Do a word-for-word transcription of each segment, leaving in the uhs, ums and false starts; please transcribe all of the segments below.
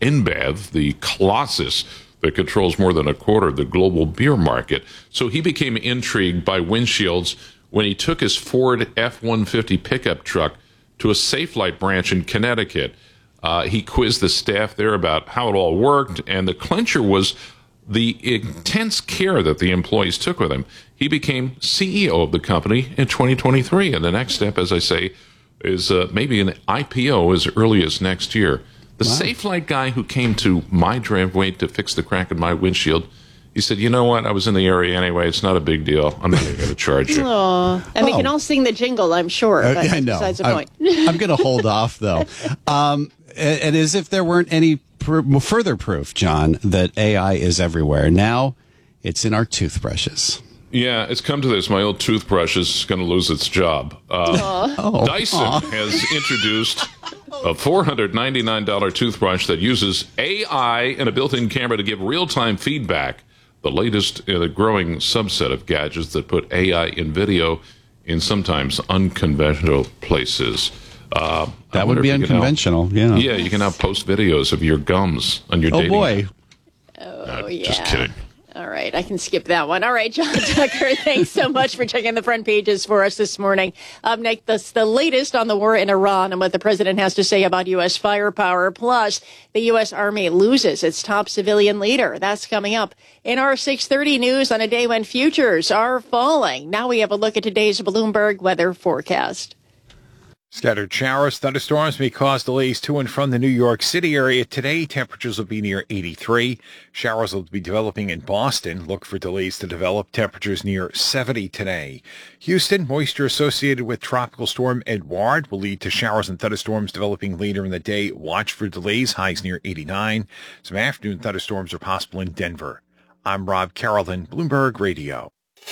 InBev, the colossus that controls more than a quarter of the global beer market. So he became intrigued by windshields when he took his Ford F one fifty pickup truck to a Safelite branch in Connecticut. Uh, he quizzed the staff there about how it all worked, and the clincher was the intense care that the employees took with him. He became C E O of the company in twenty twenty-three, and the next step, as I say, is uh, maybe an I P O as early as next year. The wow. Safelite guy who came to my driveway to fix the crack in my windshield, he said, you know what, I was in the area anyway, it's not a big deal. I'm not going to charge you. Aww. And we oh. can all sing the jingle, I'm sure. Uh, but I know. Besides the I'm, point. I'm going to hold off, though. Um, and, and as if there weren't any pr- further proof, John, that A I is everywhere. Now it's in our toothbrushes. Yeah, it's come to this. My old toothbrush is going to lose its job. Uh, oh. Dyson Aww. has introduced a four hundred ninety-nine dollars toothbrush that uses A I and a built-in camera to give real-time feedback. The latest in a growing subset of gadgets that put A I in video in sometimes unconventional places. Uh, that would be unconventional, now, yeah. Yeah, you can now post videos of your gums on your oh, dating boy. app. Oh, uh, yeah. Just kidding. All right, I can skip that one. All right, John Tucker, thanks so much for checking the front pages for us this morning. Up next, the, the latest on the war in Iran and what the president has to say about U S firepower. Plus, the U S Army loses its top civilian leader. That's coming up in our six thirty news on a day when futures are falling. Now we have a look at today's Bloomberg weather forecast. Scattered showers, thunderstorms may cause delays to and from the New York City area. Today, temperatures will be near eighty-three. Showers will be developing in Boston. Look for delays to develop. Temperatures near seventy today. Houston, moisture associated with Tropical Storm Edouard will lead to showers and thunderstorms developing later in the day. Watch for delays. Highs near eighty-nine. Some afternoon thunderstorms are possible in Denver. I'm Rob Carrollton, Bloomberg Radio.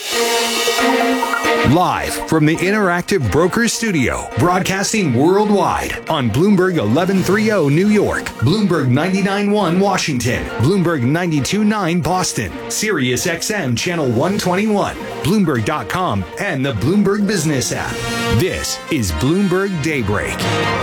Live from the Interactive Brokers Studio, broadcasting worldwide on Bloomberg eleven thirty New York, Bloomberg ninety-nine point one Washington, Bloomberg ninety-two point nine Boston, Sirius X M Channel one twenty-one, Bloomberg dot com, and the Bloomberg Business app. This is Bloomberg Daybreak.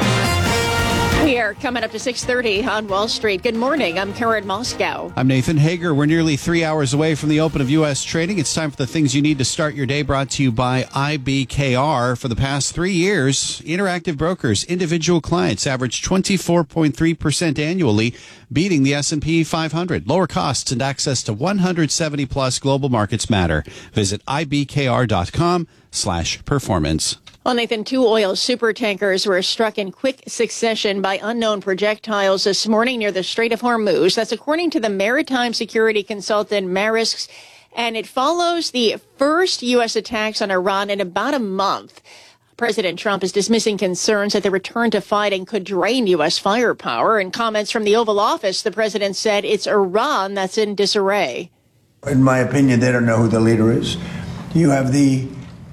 We are coming up to six thirty on Wall Street. Good morning. I'm Karen Moscow. I'm Nathan Hager. We're nearly three hours away from the open of U S trading. It's time for the things you need to start your day, brought to you by I B K R. For the past three years, Interactive Brokers individual clients averaged twenty-four point three percent annually, beating the S and P five hundred. Lower costs and access to one hundred seventy plus global markets matter. Visit I B K R dot com slash performance. Well, Nathan, two oil supertankers were struck in quick succession by unknown projectiles this morning near the Strait of Hormuz. That's according to the maritime security consultant Maersk, and it follows the first U S attacks on Iran in about a month. President Trump is dismissing concerns that the return to fighting could drain U S firepower. In comments from the Oval Office, the president said it's Iran that's in disarray. In my opinion, they don't know who the leader is. You have the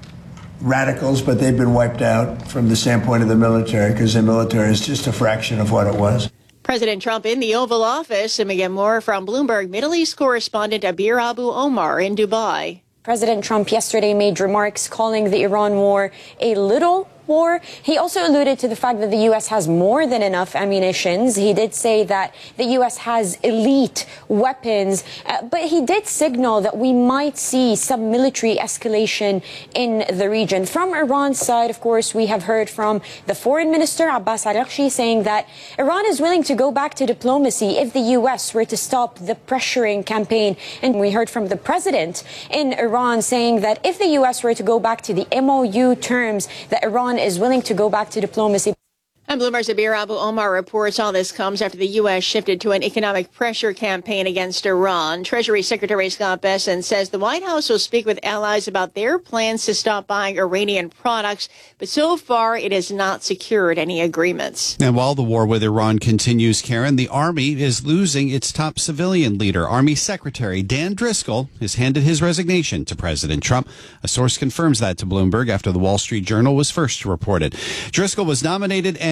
radicals, but they've been wiped out from the standpoint of the military because the military is just a fraction of what it was. President Trump in the Oval Office, and we get more from Bloomberg Middle East correspondent Abir Abu Omar in Dubai. President Trump yesterday made remarks calling the Iran war a little war. He also alluded to the fact that the U S has more than enough ammunitions. He did say that the U S has elite weapons, uh, but he did signal that we might see some military escalation in the region. From Iran's side, of course, we have heard from the foreign minister, Abbas Araghchi, saying that Iran is willing to go back to diplomacy if the U S were to stop the pressuring campaign. And we heard from the president in Iran saying that if the U S were to go back to the M O U terms, that Iran is willing to go back to diplomacy. And Bloomberg's Abir Abu Omar reports all this comes after the U S shifted to an economic pressure campaign against Iran. Treasury Secretary Scott Bessent says the White House will speak with allies about their plans to stop buying Iranian products, but so far it has not secured any agreements. And while the war with Iran continues, Karen, the Army is losing its top civilian leader. Army Secretary Dan Driscoll has handed his resignation to President Trump. A source confirms that to Bloomberg after the Wall Street Journal was first to report it. Driscoll was nominated and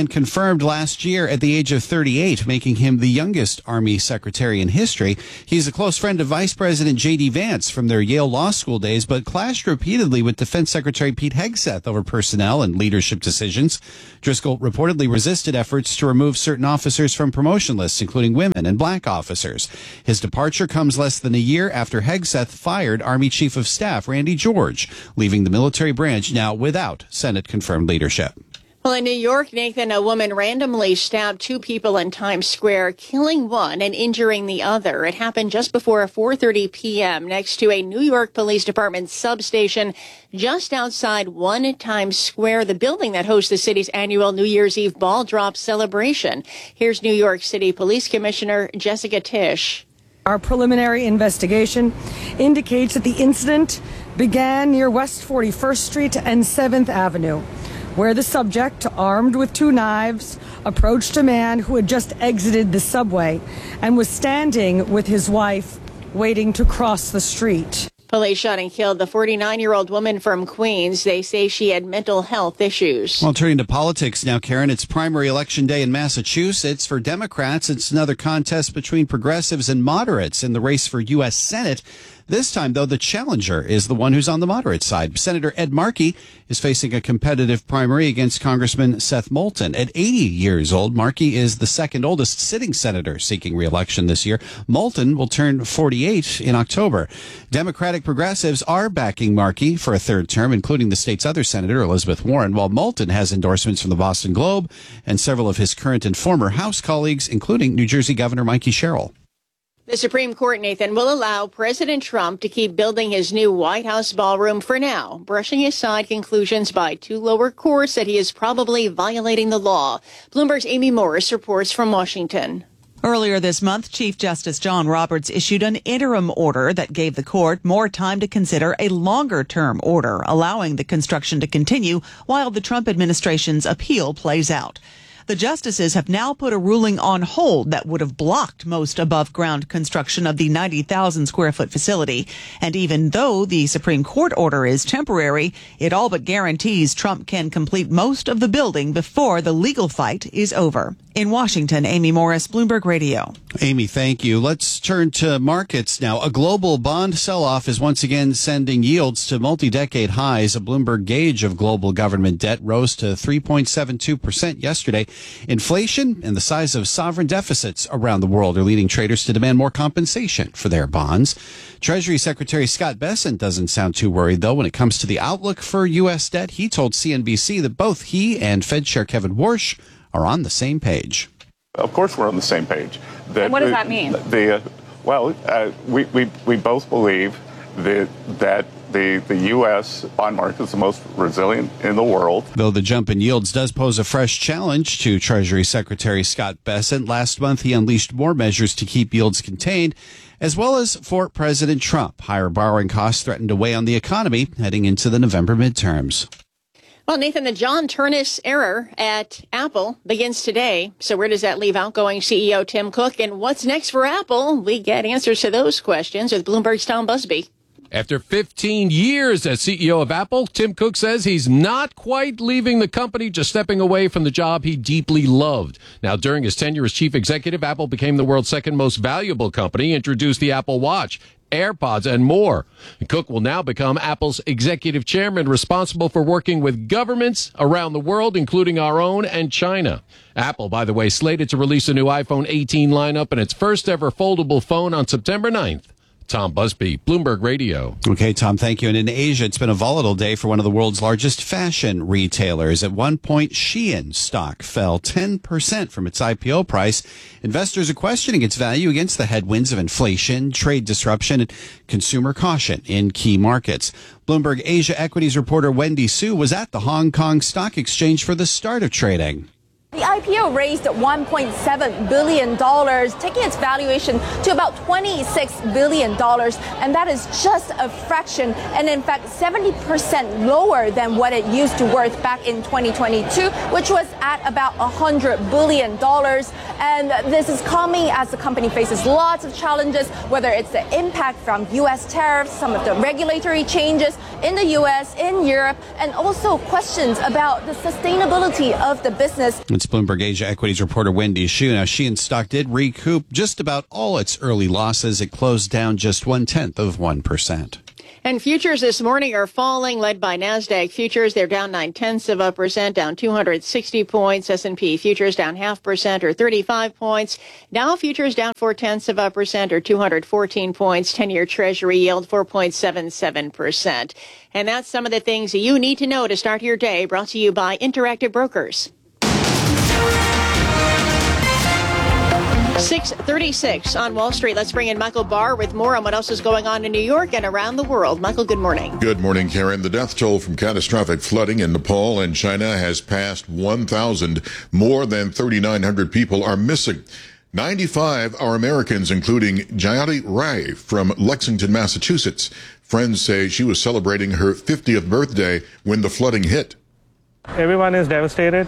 and confirmed last year at the age of thirty-eight, making him the youngest Army secretary in history. He's a close friend of Vice President J D. Vance from their Yale Law School days, but clashed repeatedly with Defense Secretary Pete Hegseth over personnel and leadership decisions. Driscoll reportedly resisted efforts to remove certain officers from promotion lists, including women and black officers. His departure comes less than a year after Hegseth fired Army Chief of Staff Randy George, leaving the military branch now without Senate-confirmed leadership. Well, in New York, Nathan, a woman randomly stabbed two people in Times Square, killing one and injuring the other. It happened just before four thirty p.m. next to a New York Police Department substation just outside One Times Square, the building that hosts the city's annual New Year's Eve ball drop celebration. Here's New York City Police Commissioner Jessica Tisch. Our preliminary investigation indicates that the incident began near West forty-first Street and seventh Avenue, where the subject, armed with two knives, approached a man who had just exited the subway and was standing with his wife waiting to cross the street. Police shot and killed the forty-nine-year-old woman from Queens. They say she had mental health issues. Well, turning to politics now, Karen, it's primary election day in Massachusetts. For Democrats, it's another contest between progressives and moderates in the race for U S Senate. This time, though, the challenger is the one who's on the moderate side. Senator Ed Markey is facing a competitive primary against Congressman Seth Moulton. At eighty years old, Markey is the second oldest sitting senator seeking re-election this year. Moulton will turn forty-eight in October. Democratic progressives are backing Markey for a third term, including the state's other senator, Elizabeth Warren, while Moulton has endorsements from the Boston Globe and several of his current and former House colleagues, including New Jersey Governor Mikey Sherrill. The Supreme Court, Nathan, will allow President Trump to keep building his new White House ballroom for now, brushing aside conclusions by two lower courts that he is probably violating the law. Bloomberg's Amy Morris reports from Washington. Earlier this month, Chief Justice John Roberts issued an interim order that gave the court more time to consider a longer-term order, allowing the construction to continue while the Trump administration's appeal plays out. The justices have now put a ruling on hold that would have blocked most above-ground construction of the ninety thousand square foot facility. And even though the Supreme Court order is temporary, it all but guarantees Trump can complete most of the building before the legal fight is over. In Washington, Amy Morris, Bloomberg Radio. Amy, thank you. Let's turn to markets now. A global bond sell-off is once again sending yields to multi-decade highs. A Bloomberg gauge of global government debt rose to three point seven two percent yesterday. Inflation and the size of sovereign deficits around the world are leading traders to demand more compensation for their bonds. Treasury Secretary Scott Bessent doesn't sound too worried, though, when it comes to the outlook for U S debt. He told C N B C that both he and Fed Chair Kevin Warsh are on the same page. Of course we're on the same page. That, what does that mean? The, uh, well, uh, we, we, we both believe that, that the, the U S bond market is the most resilient in the world. Though the jump in yields does pose a fresh challenge to Treasury Secretary Scott Bessent. Last month, he unleashed more measures to keep yields contained, as well as for President Trump. Higher borrowing costs threaten to weigh on the economy heading into the November midterms. Well, Nathan, the John Ternus era at Apple begins today. So where does that leave outgoing C E O Tim Cook? And what's next for Apple? We get answers to those questions with Bloomberg's Tom Busby. After fifteen years as C E O of Apple, Tim Cook says he's not quite leaving the company, just stepping away from the job he deeply loved. Now, during his tenure as chief executive, Apple became the world's second most valuable company, introduced the Apple Watch, AirPods, and more. Cook will now become Apple's executive chairman, responsible for working with governments around the world, including our own and China. Apple, by the way, slated to release a new iPhone eighteen lineup and its first ever foldable phone on September ninth. Tom Busby, Bloomberg Radio. Okay, Tom, thank you. And in Asia, it's been a volatile day for one of the world's largest fashion retailers. At one point, Shein stock fell ten percent from its I P O price. Investors are questioning its value against the headwinds of inflation, trade disruption, and consumer caution in key markets. Bloomberg Asia equities reporter Wendy Su was at the Hong Kong Stock Exchange for the start of trading. The I P O raised one point seven billion dollars, taking its valuation to about twenty-six billion dollars, and that is just a fraction, and in fact seventy percent lower than what it used to worth back in twenty twenty-two, which was at about one hundred billion dollars. And this is coming as the company faces lots of challenges, whether it's the impact from U S tariffs, some of the regulatory changes in the U S, in Europe, and also questions about the sustainability of the business. That's Bloomberg Asia Equities reporter Wendy Xu. Now, Shein stock did recoup just about all its early losses. It closed down just one-tenth of one percent. And futures this morning are falling, led by NASDAQ futures. They're down nine-tenths of a percent, down two hundred sixty points. S and P futures down half percent or thirty-five points. Dow futures down four-tenths of a percent or two hundred fourteen points. ten-year Treasury yield four point seven seven percent. And that's some of the things you need to know to start your day, brought to you by Interactive Brokers. six thirty-six on Wall Street. Let's bring in Michael Barr with more on what else is going on in New York and around the world. Michael, good morning. Good morning, Karen. The death toll from catastrophic flooding in Nepal and China has passed one thousand. More than thirty-nine hundred people are missing. ninety-five are Americans, including Jayati Rai from Lexington, Massachusetts. Friends say she was celebrating her fiftieth birthday when the flooding hit. Everyone is devastated.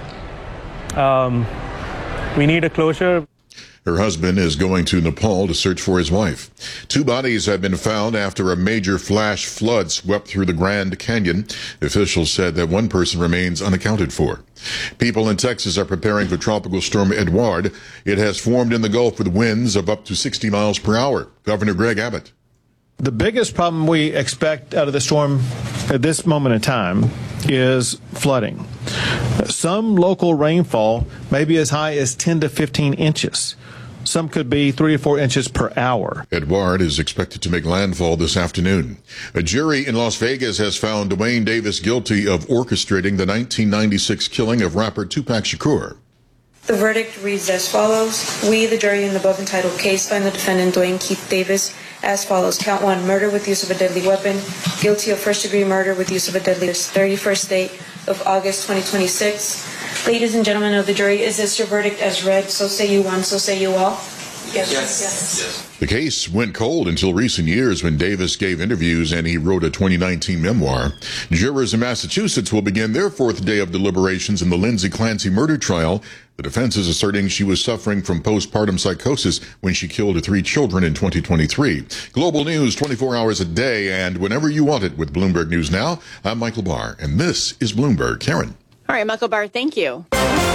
Um, we need a closure. Her husband is going to Nepal to search for his wife. Two bodies have been found after a major flash flood swept through the Grand Canyon. Officials said that one person remains unaccounted for. People in Texas are preparing for Tropical Storm Edouard. It has formed in the Gulf with winds of up to sixty miles per hour. Governor Greg Abbott. The biggest problem we expect out of the storm at this moment in time is flooding. Some local rainfall may be as high as ten to fifteen inches. Some could be three or four inches per hour. Edouard is expected to make landfall this afternoon. A jury in Las Vegas has found Dwayne Davis guilty of orchestrating the nineteen ninety-six killing of rapper Tupac Shakur. The verdict reads as follows. We, the jury in the above entitled case, find the defendant Dwayne Keith Davis as follows. Count one, murder with use of a deadly weapon. Guilty of first-degree murder with use of a deadly weapon. thirty-first day of August twenty twenty-six. Ladies and gentlemen of the jury, is this your verdict as read? So say you one, so say you all. Yes. Yes. Yes. Yes. The case went cold until recent years when Davis gave interviews and he wrote a twenty nineteen memoir. Jurors in Massachusetts will begin their fourth day of deliberations in the Lindsay Clancy murder trial. The defense is asserting she was suffering from postpartum psychosis when she killed her three children in twenty twenty-three. Global news twenty-four hours a day and whenever you want it with Bloomberg News Now. I'm Michael Barr, and this is Bloomberg. Karen. All right, Michael Barr, thank you.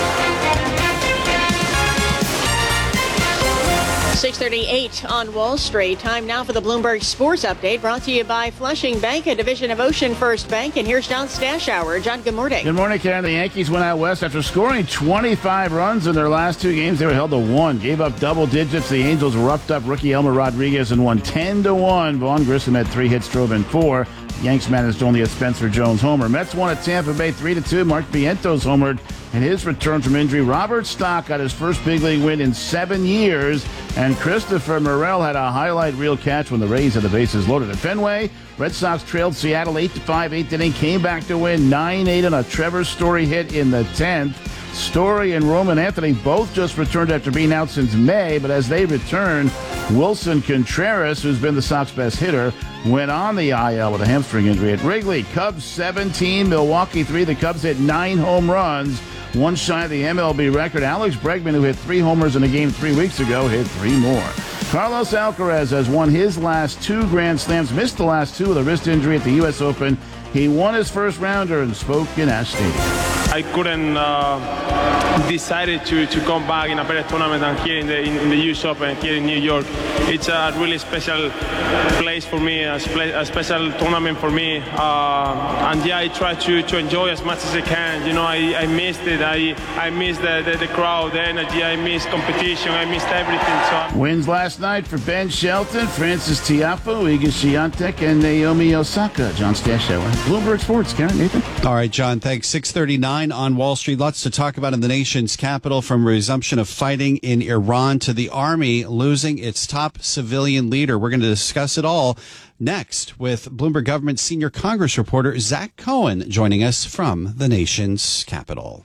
six thirty-eight on Wall Street. Time now for the Bloomberg Sports Update, brought to you by Flushing Bank, a division of Ocean First Bank. And here's John Stashower. John, good morning. Good morning, Karen. The Yankees went out west after scoring twenty-five runs in their last two games. They were held to one. Gave up double digits. The Angels roughed up rookie Elmer Rodriguez and won ten to one. Vaughn Grissom had three hits, drove in four. Yanks managed only a Spencer Jones homer. Mets won at Tampa Bay three to two. Mark Vientos homered in his return from injury. Robert Stock got his first big league win in seven years. And Christopher Morel had a highlight reel catch when the Rays had the bases loaded at Fenway. Red Sox trailed Seattle eight to five, eighth inning, came back to win nine eight on a Trevor Story hit in the tenth. Story and Roman Anthony both just returned after being out since May, but as they return, Wilson Contreras, who's been the Sox best hitter, went on the I L with a hamstring injury at Wrigley. Cubs seventeen, Milwaukee three. The Cubs hit nine home runs, one shy of the M L B record. Alex Bregman, who hit three homers in a game three weeks ago, hit three more. Carlos Alcaraz has won his last two Grand Slams, missed the last two with a wrist injury at the U S Open. He won his first rounder and spoke in Ash Stadium. I couldn't uh, decide to, to come back in a better tournament than here in the in, in the U S Open here in New York. It's a really special place for me, a, spe- a special tournament for me. Uh, and yeah, I try to, to enjoy as much as I can. You know, I, I missed it. I I missed the, the, the crowd, the energy. I missed competition. I missed everything. So wins last night for Ben Shelton, Francis Tiafoe, Iga Swiatek, and Naomi Osaka. John Stashower, Bloomberg Sports. Karen, Nathan. All right, John. Thanks. six thirty-nine on Wall Street. Lots to talk about in the nation's capital, from resumption of fighting in Iran to the army losing its top civilian leader. We're going to discuss it all next with Bloomberg Government senior Congress reporter Zach Cohen joining us from the nation's capital.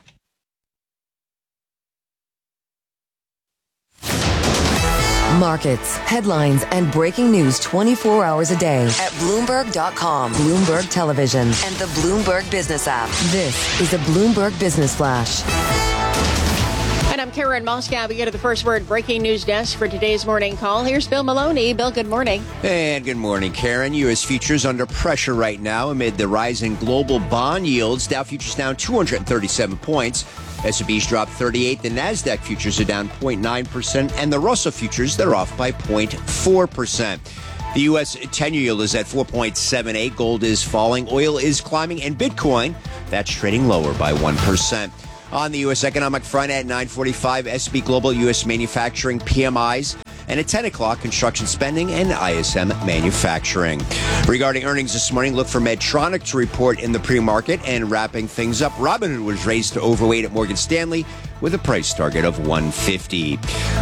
Markets, headlines, and breaking news twenty-four hours a day at Bloomberg dot com, Bloomberg Television, and the Bloomberg Business app. This is a Bloomberg Business Flash. And I'm Karen Moscow. We go to the First Word breaking news desk for today's morning call. Here's Bill Maloney. Bill, good morning. And good morning, Karen. U S futures under pressure right now amid the rising global bond yields. Dow futures down two hundred thirty-seven points. S and P's dropped thirty-eight. The NASDAQ futures are down zero point nine percent. And the Russell futures, they're off by zero point four percent. The U S ten-year yield is at four point seven eight. Gold is falling. Oil is climbing. And Bitcoin, that's trading lower by one percent. On the U S economic front at nine forty-five, S and P Global U S manufacturing P M Is. And at ten o'clock, construction spending and I S M manufacturing. Regarding earnings this morning, look for Medtronic to report in the pre-market. And wrapping things up, Robinhood was raised to overweight at Morgan Stanley with a price target of one fifty.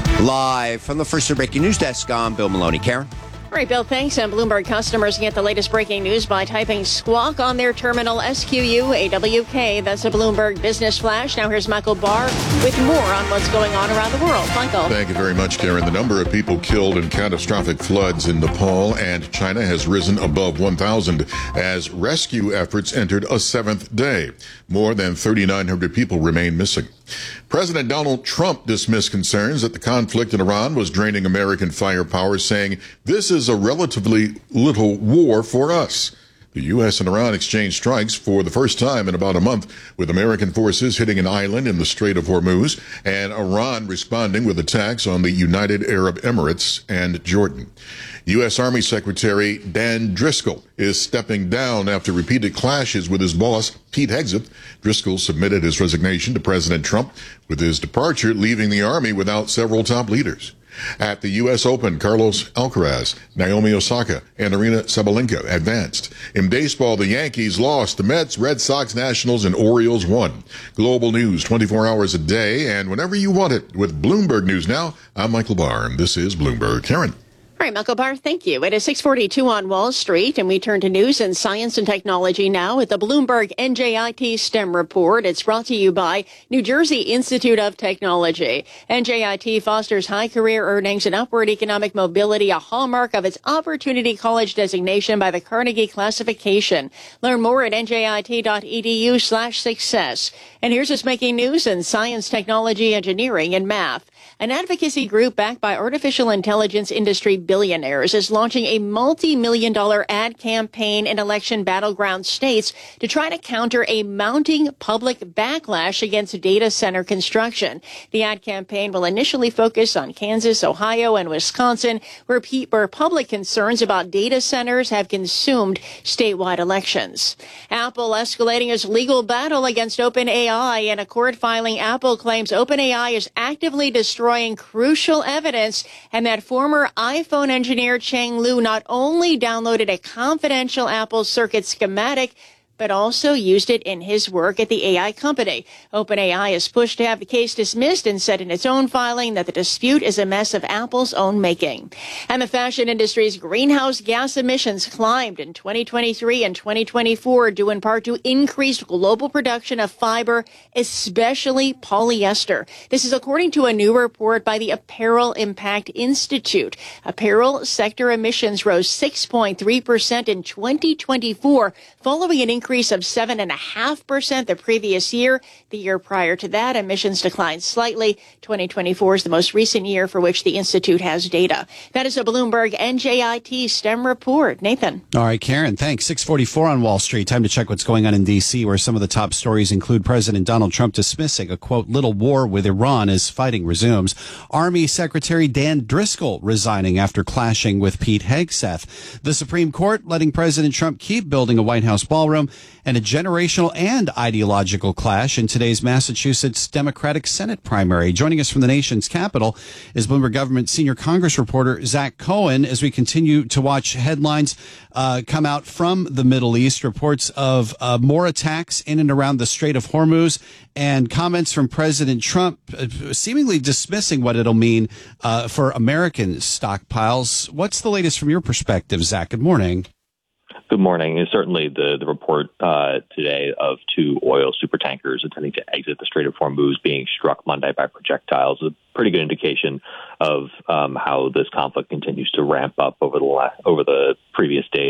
Live from the First Word breaking news desk, I'm Bill Maloney. Karen? All right, Bill, thanks. And Bloomberg customers get the latest breaking news by typing squawk on their terminal, S Q U A W K. That's a Bloomberg Business Flash. Now here's Michael Barr with more on what's going on around the world. Michael. Thank you very much, Karen. The number of people killed in catastrophic floods in Nepal and China has risen above one thousand as rescue efforts entered a seventh day. More than thirty-nine hundred people remain missing. President Donald Trump dismissed concerns that the conflict in Iran was draining American firepower, saying, "This is a relatively little war for us." The U S and Iran exchanged strikes for the first time in about a month, with American forces hitting an island in the Strait of Hormuz and Iran responding with attacks on the United Arab Emirates and Jordan. U S. Army Secretary Dan Driscoll is stepping down after repeated clashes with his boss, Pete Hegseth. Driscoll submitted his resignation to President Trump, with his departure leaving the Army without several top leaders. At the U S. Open, Carlos Alcaraz, Naomi Osaka, and Arina Sabalenka advanced. In baseball, the Yankees lost. The Mets, Red Sox, Nationals, and Orioles won. Global news twenty-four hours a day and whenever you want it with Bloomberg News Now. I'm Michael Barr, and this is Bloomberg. Karen. All right, Michael Barr, thank you. It is six forty-two on Wall Street, and we turn to news and science and technology now with the Bloomberg N J I T STEM report. It's brought to you by New Jersey Institute of Technology. N J I T fosters high career earnings and upward economic mobility, a hallmark of its Opportunity College designation by the Carnegie Classification. Learn more at njit.edu slash success. And here's what's making news in science, technology, engineering, and math. An advocacy group backed by artificial intelligence industry billionaires is launching a multi-million dollar ad campaign in election battleground states to try to counter a mounting public backlash against data center construction. The ad campaign will initially focus on Kansas, Ohio, and Wisconsin, where, pe- where public concerns about data centers have consumed statewide elections. Apple escalating its legal battle against OpenAI. In a court filing, Apple claims OpenAI is actively destroying crucial evidence and that former iPhone engineer Cheng Lu not only downloaded a confidential Apple circuit schematic, but also used it in his work at the A I company. OpenAI has pushed to have the case dismissed and said in its own filing that the dispute is a mess of Apple's own making. And the fashion industry's greenhouse gas emissions climbed in twenty twenty-three and twenty twenty-four, due in part to increased global production of fiber, especially polyester. This is according to a new report by the Apparel Impact Institute. Apparel sector emissions rose six point three percent in twenty twenty-four, following an increase of seven point five percent the previous year. The year prior to that, emissions declined slightly. twenty twenty-four is the most recent year for which the Institute has data. That is a Bloomberg N J I T STEM report. Nathan. All right, Karen, thanks. six forty-four on Wall Street. Time to check what's going on in D C, where some of the top stories include President Donald Trump dismissing a, quote, little war with Iran as fighting resumes. Army Secretary Dan Driscoll resigning after clashing with Pete Hegseth. The Supreme Court letting President Trump keep building a White House ballroom, and a generational and ideological clash in today's Massachusetts Democratic Senate primary. Joining us from the nation's capital is Bloomberg Government senior Congress reporter Zach Cohen as we continue to watch headlines uh, come out from the Middle East, reports of uh, more attacks in and around the Strait of Hormuz, and comments from President Trump uh, seemingly dismissing what it'll mean uh, for American stockpiles. What's the latest from your perspective, Zach? Good morning. Good morning. And certainly the, the report uh, today of two oil supertankers attempting to exit the Strait of Hormuz being struck Monday by projectiles is a pretty good indication of um, how this conflict continues to ramp up over the la- over the previous days.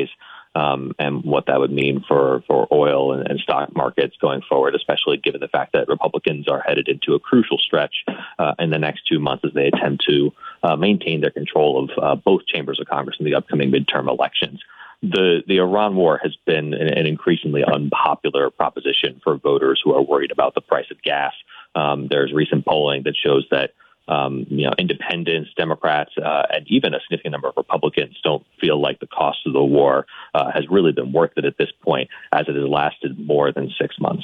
um, and what that would mean for, for oil and, and stock markets going forward, especially given the fact that Republicans are headed into a crucial stretch uh, in the next two months as they attempt to uh, maintain their control of uh, both chambers of Congress in the upcoming midterm elections. The, the Iran war has been an, an increasingly unpopular proposition for voters who are worried about the price of gas. Um, there's recent polling that shows that Um, you know, independents, Democrats, uh, and even a significant number of Republicans don't feel like the cost of the war uh, has really been worth it at this point, as it has lasted more than six months.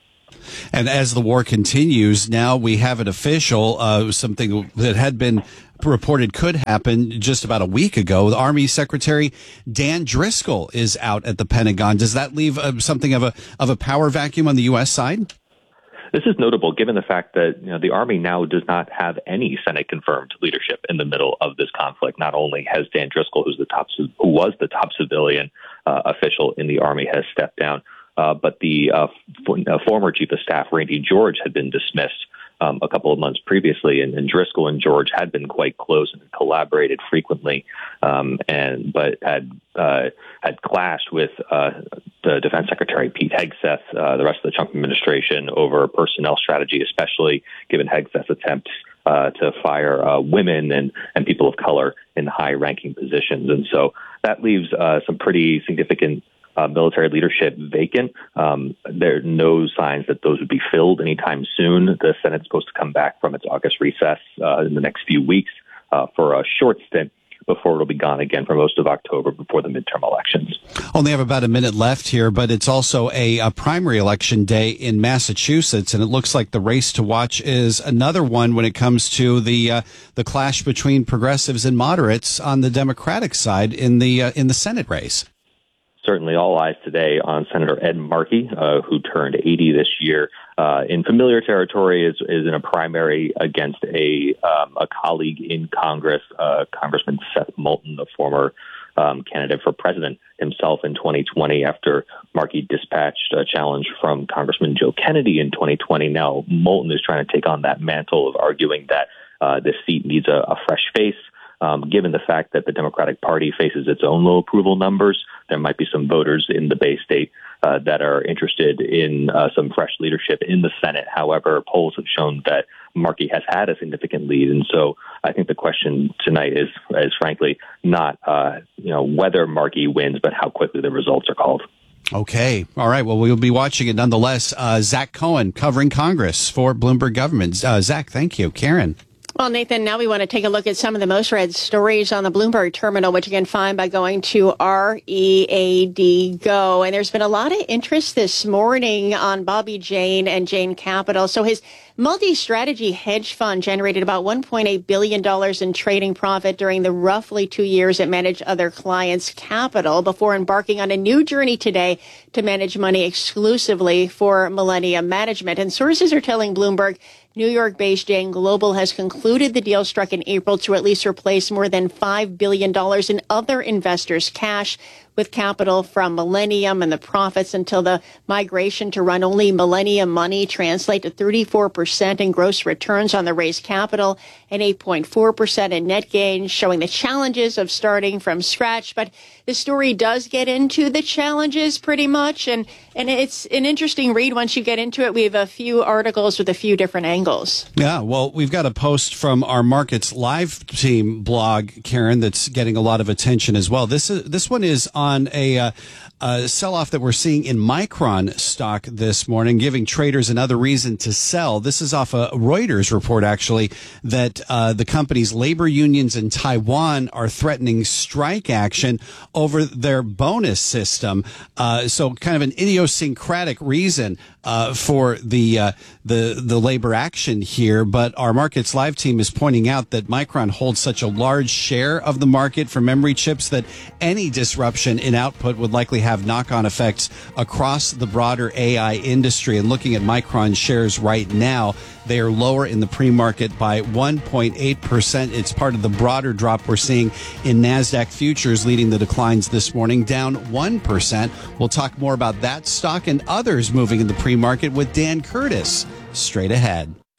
And as the war continues, now we have it official, uh, something that had been reported could happen just about a week ago. The Army Secretary Dan Driscoll is out at the Pentagon. Does that leave uh, something of a of a power vacuum on the U S side? This is notable given the fact that you know, the Army now does not have any Senate-confirmed leadership in the middle of this conflict. Not only has Dan Driscoll, who's the top, who was the top civilian uh, official in the Army, has stepped down, uh, but the uh, f- uh, former Chief of Staff, Randy George, had been dismissed um, a couple of months previously, and, and Driscoll and George had been quite close and collaborated frequently, um, and but had uh, had clashed with uh, the Defense Secretary Pete Hegseth, uh, the rest of the Trump administration, over personnel strategy, especially given Hegseth's attempts uh, to fire uh, women and, and people of color in high-ranking positions. And so that leaves uh, some pretty significant uh, military leadership vacant. Um, there are no signs that those would be filled anytime soon. The Senate's supposed to come back from its August recess uh, in the next few weeks uh, for a short stint before it'll be gone again for most of October before the midterm elections. Only have about a minute left here, but it's also a, a primary election day in Massachusetts, and it looks like the race to watch is another one when it comes to the uh, the clash between progressives and moderates on the Democratic side in the uh, in the Senate race. Certainly all eyes today on Senator Ed Markey, uh, who turned eighty this year, uh, in familiar territory, is, is in a primary against a um, a colleague in Congress, uh, Congressman Seth Moulton, the former um, candidate for president himself in twenty twenty, after Markey dispatched a challenge from Congressman Joe Kennedy in twenty twenty. Now Moulton is trying to take on that mantle of arguing that uh, this seat needs a, a fresh face. Um, given the fact that the Democratic Party faces its own low approval numbers, there might be some voters in the Bay State uh, that are interested in uh, some fresh leadership in the Senate. However, polls have shown that Markey has had a significant lead. And so I think the question tonight is, is frankly, not uh, you know whether Markey wins, but how quickly the results are called. Okay. All right. Well, we'll be watching it nonetheless. Uh, Zach Cohen covering Congress for Bloomberg Government. Uh, Zach, thank you. Karen. Well, Nathan, now we want to take a look at some of the most read stories on the Bloomberg terminal, which you can find by going to R E A D Go. And there's been a lot of interest this morning on Bobby Jane and Jane Capital. So his multi-strategy hedge fund generated about one point eight billion dollars in trading profit during the roughly two years it managed other clients' capital before embarking on a new journey today to manage money exclusively for Millennium Management. And sources are telling Bloomberg New York-based Jane Global has concluded the deal struck in April to at least replace more than five billion dollars in other investors' cash with capital from Millennium, and the profits until the migration to run only Millennium money translate to thirty-four percent in gross returns on the raised capital and eight point four percent in net gains, showing the challenges of starting from scratch. But the story does get into the challenges pretty much, and, and it's an interesting read once you get into it. We have a few articles with a few different angles. Yeah, well, we've got a post from our Markets Live team blog, Karen, that's getting a lot of attention as well. This is, this one is on a, uh, a sell-off that we're seeing in Micron stock this morning, giving traders another reason to sell. This is off a Reuters report, actually, that uh, the company's labor unions in Taiwan are threatening strike action over their bonus system. Uh, so kind of an idiosyncratic reason uh, for the uh, the the labor action here. But our Markets Live team is pointing out that Micron holds such a large share of the market for memory chips that any disruption in output would likely have knock-on effects across the broader A I industry. And looking at Micron shares right now, they are lower in the pre-market by one point eight percent. It's part of the broader drop we're seeing in NASDAQ futures, leading the declines this morning, down one percent. We'll talk more about that stock and others moving in the pre-market with Dan Curtis straight ahead.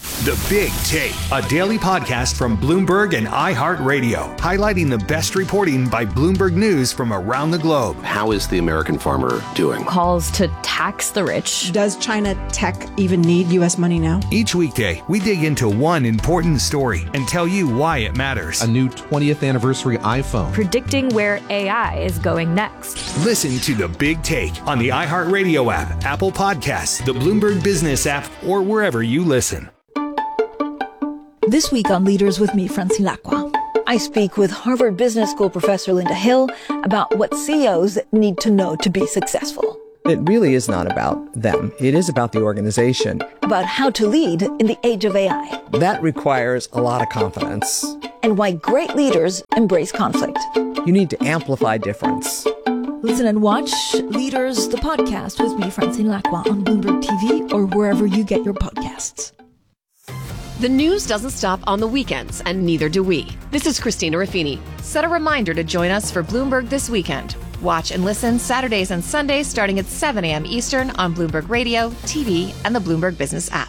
The Big Take, a daily podcast from Bloomberg and iHeartRadio, highlighting the best reporting by Bloomberg News from around the globe. How is the American farmer doing? Calls to tax the rich. Does China tech even need U S money now? Each weekday, we dig into one important story and tell you why it matters. A new twentieth anniversary iPhone. Predicting where A I is going next. Listen to The Big Take on the iHeartRadio app, Apple Podcasts, the Bloomberg Business app, or wherever you listen. This week on Leaders with me, Francine Lacqua, I speak with Harvard Business School professor Linda Hill about what C E Os need to know to be successful. It really is not about them. It is about the organization. About how to lead in the age of A I. That requires a lot of confidence. And why great leaders embrace conflict. You need to amplify difference. Listen and watch Leaders, the podcast with me, Francine Lacqua, on Bloomberg T V or wherever you get your podcasts. The news doesn't stop on the weekends, and neither do we. This is Christina Raffini. Set a reminder to join us for Bloomberg This Weekend. Watch and listen Saturdays and Sundays starting at seven a.m. Eastern on Bloomberg Radio, T V, and the Bloomberg Business app.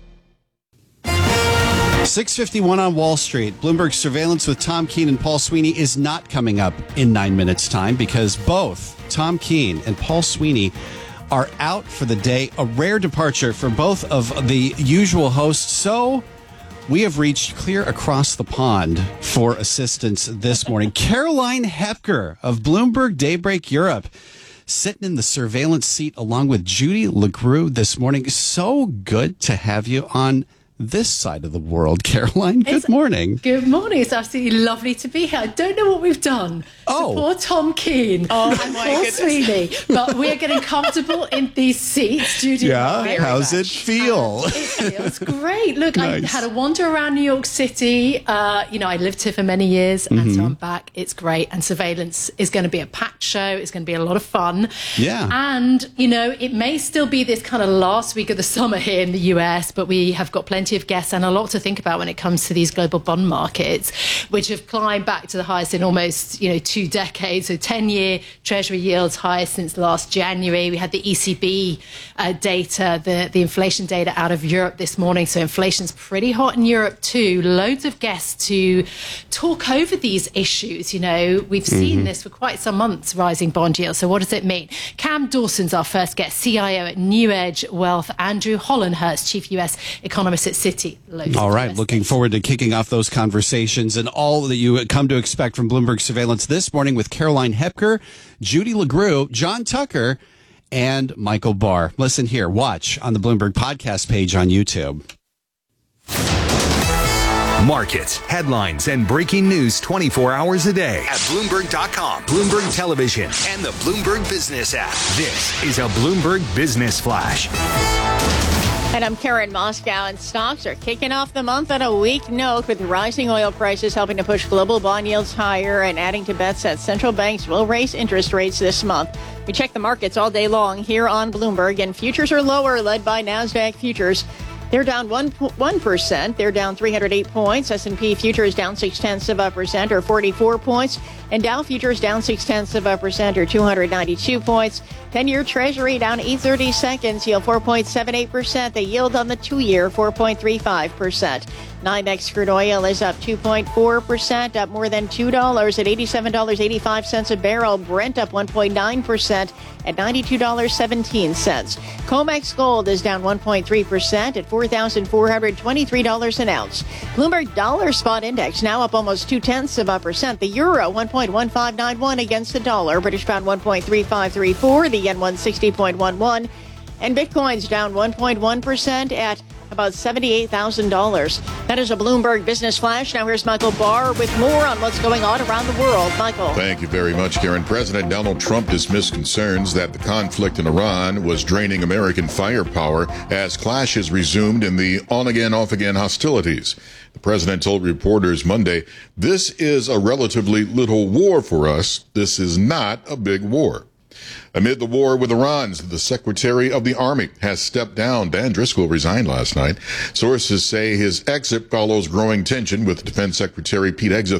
six fifty-one on Wall Street. Bloomberg Surveillance with Tom Keene and Paul Sweeney is not coming up in nine minutes' time because both Tom Keene and Paul Sweeney are out for the day. A rare departure for both of the usual hosts. So we have reached clear across the pond for assistance this morning. Caroline Hepker of Bloomberg Daybreak Europe sitting in the surveillance seat along with Judy LeGroux this morning. So good to have you on this side of the world, Caroline. Good It's, morning. Good morning. It's absolutely lovely to be here. I don't know what we've done oh. to poor Tom Keene oh, and Paul Sweeney, but we're getting comfortable in these seats. Judy, yeah, how's much. it feel? And it feels great. Look, nice. I had a wander around New York City. Uh, you know, I lived here for many years, and mm-hmm. so I'm back. It's great. And Surveillance is going to be a packed show. It's going to be a lot of fun. Yeah. And, you know, it may still be this kind of last week of the summer here in the U S, but we have got plenty of guests and a lot to think about when it comes to these global bond markets, which have climbed back to the highest in almost, you know, two decades. So ten-year Treasury yields highest since last January. We had the E C B uh, data, the, the inflation data out of Europe this morning. So inflation's pretty hot in Europe too. Loads of guests to talk over these issues. You know, we've seen mm-hmm. this for quite some months, rising bond yields. So what does it mean? Cam Dawson's our first guest, C I O at New Edge Wealth. Andrew Hollenhurst, Chief U S Economist at Citi. All right. Looking forward to kicking off those conversations and all that you come to expect from Bloomberg Surveillance this morning with Caroline Hepker, Judy LeGroux, John Tucker, and Michael Barr. Listen here. Watch on the Bloomberg podcast page on YouTube. Markets, headlines, and breaking news twenty-four hours a day at Bloomberg dot com, Bloomberg Television, and the Bloomberg Business app. This is a Bloomberg Business Flash. And I'm Karen Moscow, and stocks are kicking off the month on a weak note with rising oil prices helping to push global bond yields higher and adding to bets that central banks will raise interest rates this month. We check the markets all day long here on Bloomberg, and futures are lower, led by NASDAQ futures. They're down one percent. They're down three hundred eight points. S and P futures down six tenths of a percent, or forty-four points. And Dow futures down six tenths of a percent, or two hundred ninety-two points. ten-year Treasury down eight thirty seconds, yield four point seven eight percent. The yield on the two-year, four point three five percent. NYMEX crude oil is up two point four percent, up more than two dollars at eighty-seven dollars and eighty-five cents a barrel. Brent up one point nine percent at ninety-two dollars and seventeen cents. COMEX gold is down one point three percent at four thousand four hundred twenty-three dollars an ounce. Bloomberg Dollar Spot Index now up almost two tenths of a percent. The euro one point one five nine one against the dollar. British pound one point three five three four. The yen one sixty point one one. And Bitcoin's down one point one percent at about seventy-eight thousand dollars. That is a Bloomberg Business Flash. Now here's Michael Barr with more on what's going on around the world. Michael. Thank you very much, Karen. President Donald Trump dismissed concerns that the conflict in Iran was draining American firepower as clashes resumed in the on-again, off-again hostilities. The president told reporters Monday, "This is a relatively little war for us. This is not a big war." Amid the war with Iran, the Secretary of the Army has stepped down. Dan Driscoll resigned last night. Sources say his exit follows growing tension with Defense Secretary Pete Hegseth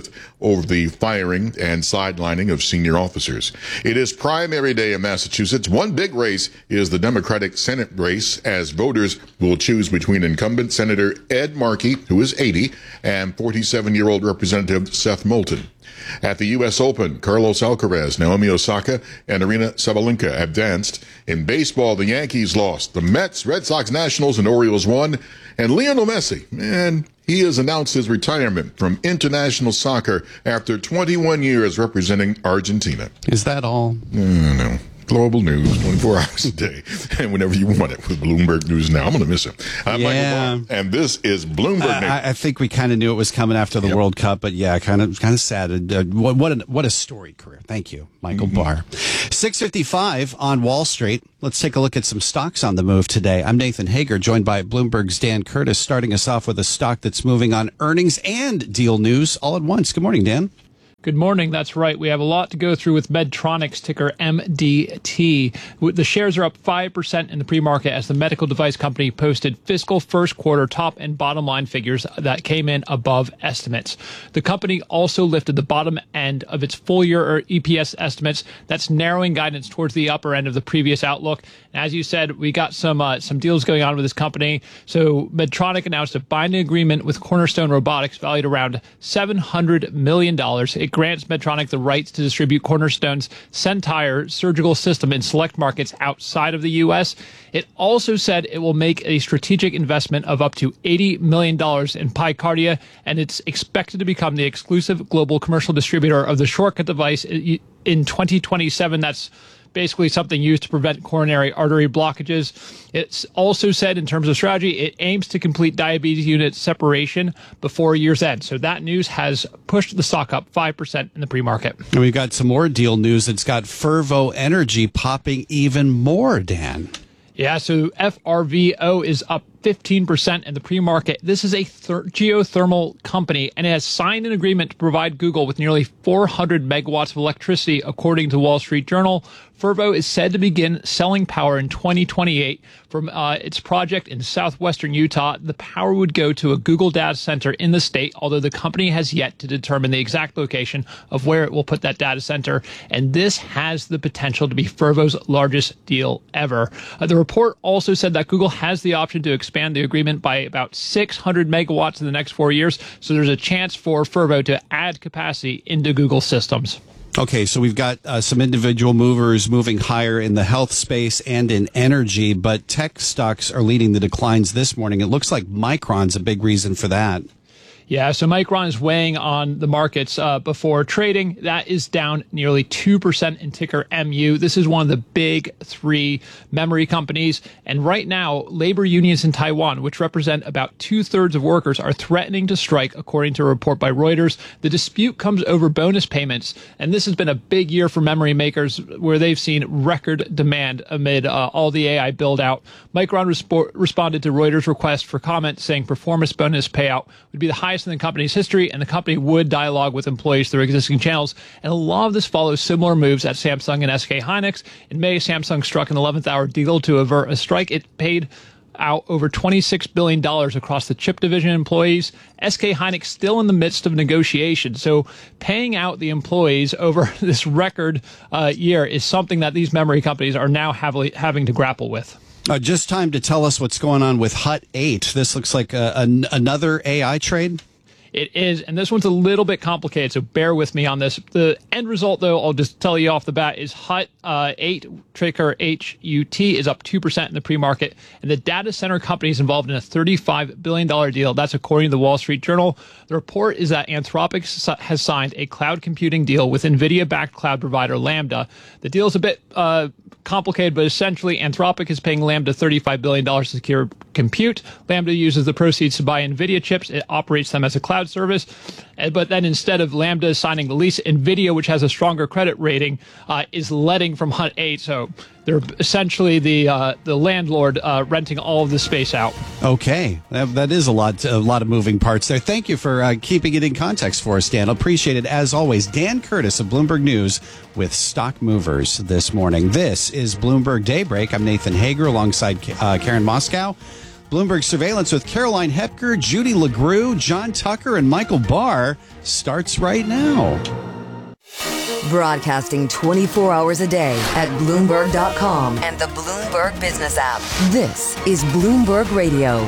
over the firing and sidelining of senior officers. It is primary day in Massachusetts. One big race is the Democratic Senate race, as voters will choose between incumbent Senator Ed Markey, who is eighty, and forty-seven-year-old Representative Seth Moulton. At the U S Open, Carlos Alcaraz, Naomi Osaka, and Arina Sabalenka advanced. In baseball, the Yankees lost. The Mets, Red Sox, Nationals, and Orioles won. And Lionel Messi, man, he has announced his retirement from international soccer after twenty-one years representing Argentina. Is that all? Mm, no. Global news, twenty-four hours a day, and whenever you want it with Bloomberg News Now. I'm going to miss it. I'm yeah. Michael Barr, and this is Bloomberg News. I, I think we kind of knew it was coming after the yep. World Cup, but yeah, kind of kind of sad. Uh, what what, an, what a storied career. Thank you, Michael mm-hmm. Barr. six fifty-five on Wall Street. Let's take a look at some stocks on the move today. I'm Nathan Hager, joined by Bloomberg's Dan Curtis, starting us off with a stock that's moving on earnings and deal news all at once. Good morning, Dan. Good morning. That's right. We have a lot to go through with Medtronic's ticker M D T. The shares are up five percent in the pre-market as the medical device company posted fiscal first quarter top and bottom line figures that came in above estimates. The company also lifted the bottom end of its full year E P S estimates. That's narrowing guidance towards the upper end of the previous outlook. And as you said, we got some uh, some deals going on with this company. So Medtronic announced a binding agreement with Cornerstone Robotics valued around seven hundred million dollars. It grants Medtronic the rights to distribute Cornerstone's Centire surgical system in select markets outside of the U S. It also said it will make a strategic investment of up to eighty million dollars in PyCardia, and it's expected to become the exclusive global commercial distributor of the shortcut device in twenty twenty-seven. That's basically something used to prevent coronary artery blockages. It's also said in terms of strategy, it aims to complete diabetes unit separation before year's end. So that news has pushed the stock up five percent in the pre-market. And we've got some more deal news that's got Fervo Energy popping even more, Dan. Yeah, so F R V O is up fifteen percent in the pre-market. This is a ther- geothermal company, and it has signed an agreement to provide Google with nearly four hundred megawatts of electricity, according to Wall Street Journal. Fervo is said to begin selling power in twenty twenty-eight from uh, its project in southwestern Utah. The power would go to a Google data center in the state, although the company has yet to determine the exact location of where it will put that data center. And this has the potential to be Fervo's largest deal ever. Uh, the report also said that Google has the option to expand the agreement by about six hundred megawatts in the next four years. So there's a chance for Fervo to add capacity into Google systems. Okay, so we've got uh, some individual movers moving higher in the health space and in energy, but tech stocks are leading the declines this morning. It looks like Micron's a big reason for that. Yeah, so Micron is weighing on the markets uh, before trading. That is down nearly two percent in ticker M U. This is one of the big three memory companies. And right now, labor unions in Taiwan, which represent about two-thirds of workers, are threatening to strike, according to a report by Reuters. The dispute comes over bonus payments. And this has been a big year for memory makers, where they've seen record demand amid uh, all the A I build-out. Micron respo- responded to Reuters' request for comment, saying performance bonus payout would be the highest in the company's history, and the company would dialogue with employees through existing channels. And a lot of this follows similar moves at Samsung and S K Hynix. In May, Samsung struck an eleventh hour deal to avert a strike. It paid out over twenty-six billion dollars across the chip division employees. S K Hynix still in the midst of negotiations. So paying out the employees over this record uh, year is something that these memory companies are now heavily having to grapple with. Uh, just time to tell us what's going on with Hut eight. This looks like a, a, another A I trade. It is, and this one's a little bit complicated, so bear with me on this. The end result, though, I'll just tell you off the bat, is Hut uh, eight, ticker H U T, is up two percent in the pre-market, and the data center company is involved in a thirty-five billion dollars deal. That's according to the Wall Street Journal. The report is that Anthropic has signed a cloud computing deal with NVIDIA-backed cloud provider Lambda. The deal is a bit uh, complicated, but essentially Anthropic is paying Lambda thirty-five billion dollars to secure compute. Lambda uses the proceeds to buy NVIDIA chips. It operates them as a cloud service. But then instead of Lambda signing the lease, NVIDIA, which has a stronger credit rating, uh, is letting from Hut eight. So they're essentially the uh, the landlord uh, renting all of the space out. Okay, that, that is a lot, a lot of moving parts there. Thank you for uh, keeping it in context for us, Dan. Appreciate it as always. Dan Curtis of Bloomberg News with Stock Movers this morning. This is Bloomberg Daybreak. I'm Nathan Hager alongside uh, Karen Moscow. Bloomberg Surveillance with Caroline Hepker, Judy LaGrue, John Tucker, and Michael Barr starts right now. Broadcasting twenty-four hours a day at Bloomberg dot com and the Bloomberg Business app. This is Bloomberg Radio.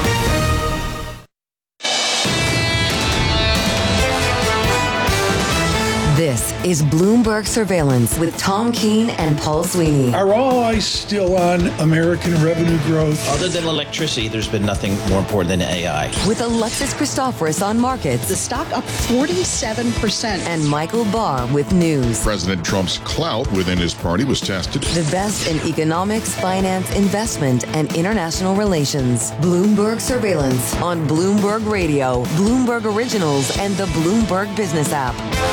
This is Bloomberg Surveillance with Tom Keene and Paul Sweeney. Are all eyes still on American revenue growth? Other than electricity, there's been nothing more important than A I. With Alexis Christoforous on markets. The stock up forty-seven percent. And Michael Barr with news. President Trump's clout within his party was tested. The best in economics, finance, investment, and international relations. Bloomberg Surveillance on Bloomberg Radio, Bloomberg Originals, and the Bloomberg Business app.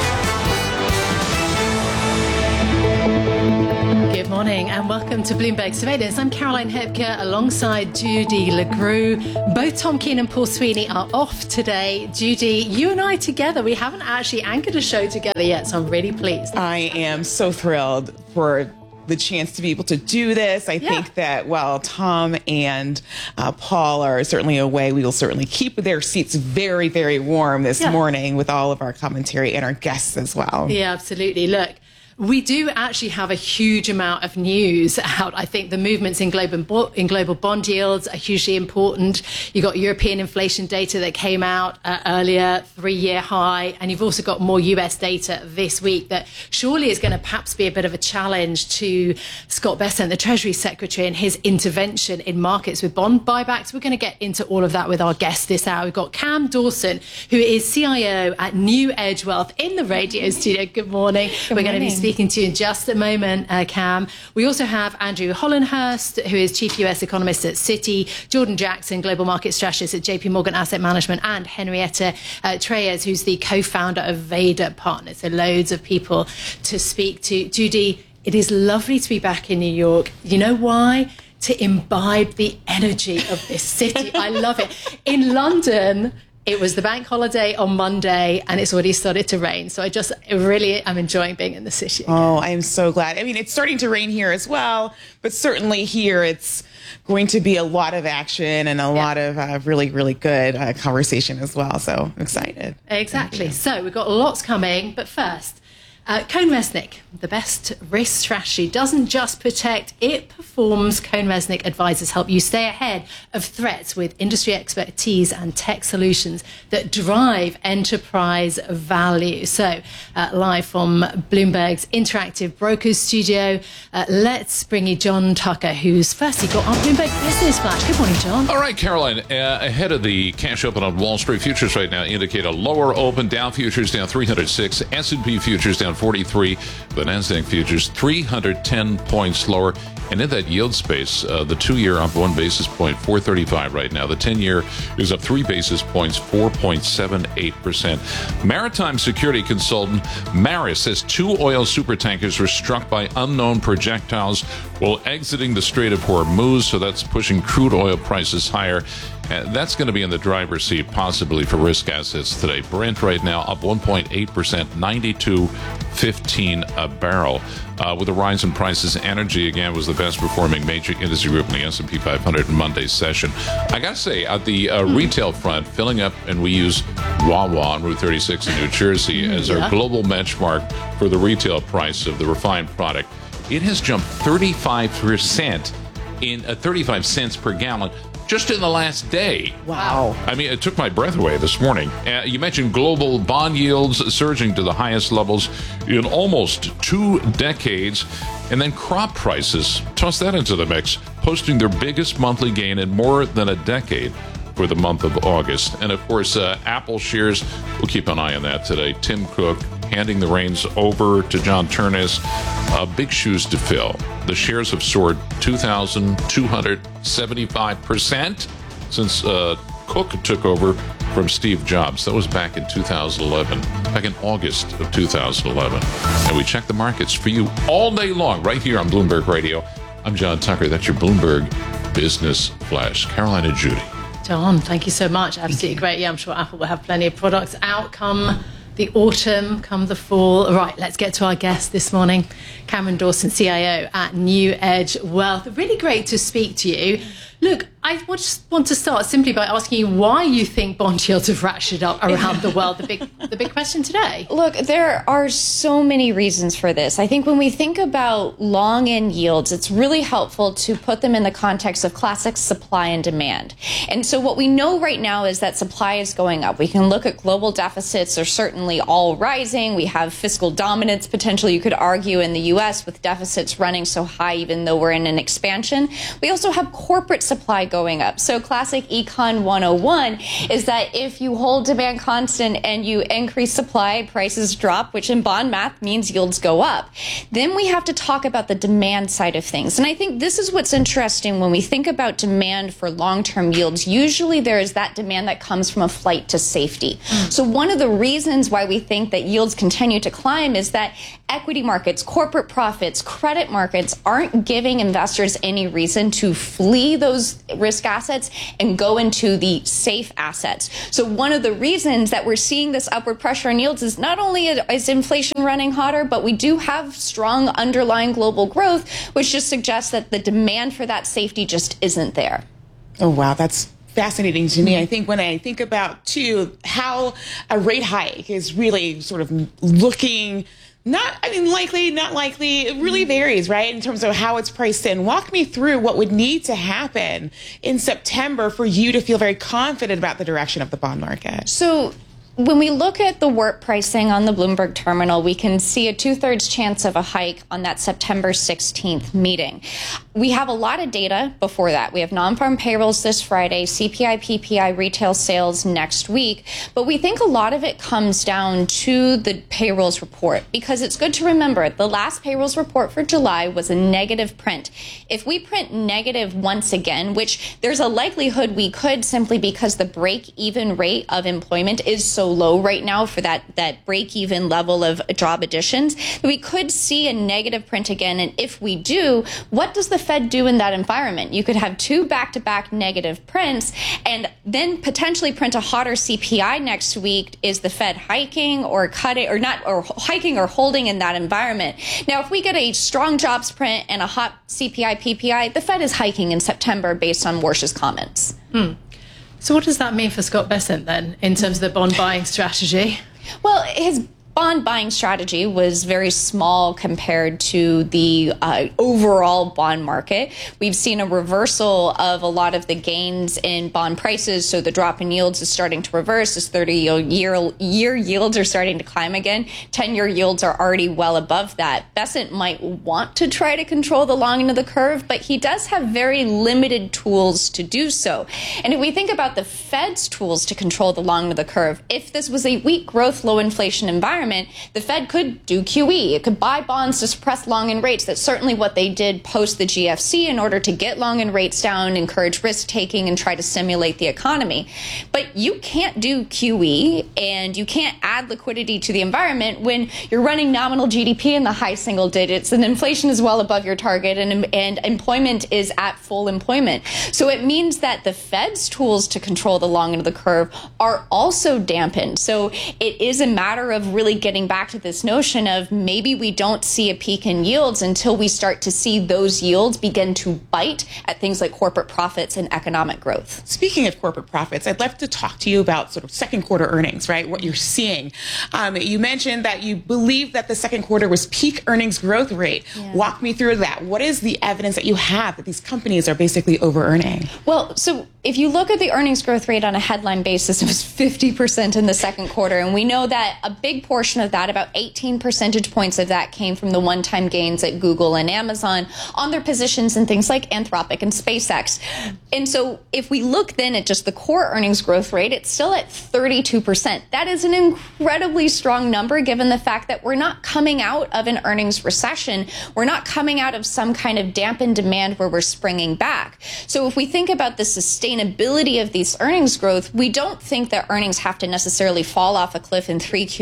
Good morning and welcome to Bloomberg Surveillance. I'm Caroline Hepker alongside Judy LaGrue. Both Tom Keene and Paul Sweeney are off today. Judy, you and I together, we haven't actually anchored a show together yet, so I'm really pleased. I am so thrilled for the chance to be able to do this. I yeah. think that while Tom and uh, Paul are certainly away, we will certainly keep their seats very, very warm this yeah. morning with all of our commentary and our guests as well. Yeah, absolutely. Look, we do actually have a huge amount of news out. I think the movements in global in global bond yields are hugely important. You got European inflation data that came out uh, earlier, three-year high, and you've also got more U S data this week that surely is going to perhaps be a bit of a challenge to Scott Bessent, the Treasury Secretary, and his intervention in markets with bond buybacks. We're going to get into all of that with our guest this hour. We've got Cam Dawson, who is C I O at New Edge Wealth in the radio studio. Good morning. Good We're morning. going to be speaking to you in just a moment, uh, Cam. We also have Andrew Hollenhurst, who is Chief U S Economist at Citi, Jordan Jackson, Global Market Strategist at J P Morgan Asset Management, and Henrietta uh, Treyes, who's the co-founder of Vader Partners. So loads of people to speak to. Judy, it is lovely to be back in New York. You know why? To imbibe the energy of this city. I love it. In London, it was the bank holiday on Monday, and it's already started to rain. So I just really am enjoying being in the city again. Oh, I'm so glad. I mean, it's starting to rain here as well, but certainly here it's going to be a lot of action and a yeah. lot of uh, really, really good uh, conversation as well. So I'm excited. Exactly. So we've got lots coming, but first, Uh, CohnReznick, the best risk strategy, doesn't just protect, it performs. CohnReznick advisors help you stay ahead of threats with industry expertise and tech solutions that drive enterprise value. So, uh, live from Bloomberg's Interactive Brokers studio, uh, let's bring you John Tucker, who's firstly got our Bloomberg Business Flash. Good morning, John. All right, Caroline, uh, ahead of the cash open on Wall Street, futures right now indicate a lower open. Dow futures down three hundred six, S and P futures down forty-three, the NASDAQ futures three hundred ten points lower. And in that yield space, uh, the two-year up one basis point, four thirty-five right now. The ten-year is up three basis points, four point seven eight percent. Maritime security consultant Maris says two oil supertankers were struck by unknown projectiles while exiting the Strait of Hormuz, so that's pushing crude oil prices higher. Uh, that's going to be in the driver's seat, possibly, for risk assets today. Brent right now up one point eight percent, ninety-two fifteen a barrel. Uh, with the rise in prices, energy again was the best performing major industry group in the S and P five hundred in Monday's session. I got to say, at the uh, retail front, filling up, and we use Wawa on Route thirty-six in New Jersey as yeah. our global benchmark for the retail price of the refined product. It has jumped thirty-five percent in uh, thirty-five cents per gallon just in the last day. Wow. I mean, it took my breath away this morning. Uh, you mentioned global bond yields surging to the highest levels in almost two decades. And then crop prices, toss that into the mix, posting their biggest monthly gain in more than a decade for the month of August. And of course, uh, Apple shares, we'll keep an eye on that today. Tim Cook handing the reins over to John Ternus. Uh, big shoes to fill. The shares have soared two thousand two hundred seventy-five percent since uh, Cook took over from Steve Jobs. That was back in two thousand eleven, back in August of two thousand eleven. And we check the markets for you all day long right here on Bloomberg Radio. I'm John Tucker. That's your Bloomberg Business Flash. Caroline and Judy. John, thank you so much. Absolutely great. Yeah, I'm sure Apple will have plenty of products out come the autumn, come the fall. All right, let's get to our guest this morning, Cameron Dawson, C I O at New Edge Wealth. Really great to speak to you. Look, I just want to start simply by asking you why you think bond yields have ratcheted up around the world. The big, the big question today. Look, there are so many reasons for this. I think when we think about long end yields, it's really helpful to put them in the context of classic supply and demand. And so what we know right now is that supply is going up. We can look at global deficits are certainly all rising. We have fiscal dominance potentially, you could argue, in the U S with deficits running so high even though we're in an expansion. We also have corporate supply going up. So classic Econ one oh one is that if you hold demand constant and you increase supply, prices drop, which in bond math means yields go up. Then we have to talk about the demand side of things. And I think this is what's interesting when we think about demand for long-term yields. Usually there is that demand that comes from a flight to safety. Mm. So one of the reasons why we think that yields continue to climb is that equity markets, corporate profits, credit markets aren't giving investors any reason to flee those risk assets and go into the safe assets. So one of the reasons that we're seeing this upward pressure on yields is not only is inflation running hotter, but we do have strong underlying global growth, which just suggests that the demand for that safety just isn't there. Oh, wow. That's fascinating to me. I think when I think about, too, how a rate hike is really sort of looking Not, I mean, likely, not likely. It really varies, right, in terms of how it's priced in. Walk me through what would need to happen in September for you to feel very confident about the direction of the bond market. So when we look at the W I R P pricing on the Bloomberg terminal, we can see a two-thirds chance of a hike on that September sixteenth meeting. We have a lot of data before that. We have non-farm payrolls this Friday, C P I, P P I, retail sales next week. But we think a lot of it comes down to the payrolls report, because it's good to remember the last payrolls report for July was a negative print. If we print negative once again, which there's a likelihood we could simply because the break-even rate of employment is so low right now for that, that break-even level of job additions, we could see a negative print again. And if we do, what does the Fed do in that environment? You could have two back-to-back negative prints and then potentially print a hotter C P I next week. Is the Fed hiking or cutting or not, or hiking or holding in that environment? Now, if we get a strong jobs print and a hot C P I, P P I, the Fed is hiking in September based on Warsh's comments. Hmm. So what does that mean for Scott Bessent then in terms of the bond buying strategy? Well, his bond buying strategy was very small compared to the uh, overall bond market. We've seen a reversal of a lot of the gains in bond prices, so the drop in yields is starting to reverse as thirty-year year yields are starting to climb again. ten-year yields are already well above that. Bessent might want to try to control the long end of the curve, but he does have very limited tools to do so. And if we think about the Fed's tools to control the long end of the curve, if this was a weak growth, low inflation environment, the Fed could do Q E. It could buy bonds to suppress long-end rates. That's certainly what they did post the G F C in order to get long-end rates down, encourage risk-taking, and try to stimulate the economy. But you can't do Q E, and you can't add liquidity to the environment when you're running nominal G D P in the high single digits, and inflation is well above your target, and, and employment is at full employment. So it means that the Fed's tools to control the long end of the curve are also dampened. So it is a matter of really getting back to this notion of maybe we don't see a peak in yields until we start to see those yields begin to bite at things like corporate profits and economic growth. Speaking of corporate profits, I'd love to talk to you about sort of second quarter earnings, right? What you're seeing. Um, you mentioned that you believe that the second quarter was peak earnings growth rate. Yeah. Walk me through that. What is the evidence that you have that these companies are basically over earning? Well, so if you look at the earnings growth rate on a headline basis, it was fifty percent in the second quarter. And we know that a big portion of that, about eighteen percentage points of that, came from the one-time gains at Google and Amazon on their positions in things like Anthropic and SpaceX. And so if we look then at just the core earnings growth rate, it's still at thirty-two percent. That is an incredibly strong number given the fact that we're not coming out of an earnings recession. We're not coming out of some kind of dampened demand where we're springing back. So if we think about the sustainability of these earnings growth, we don't think that earnings have to necessarily fall off a cliff in three Q and four Q.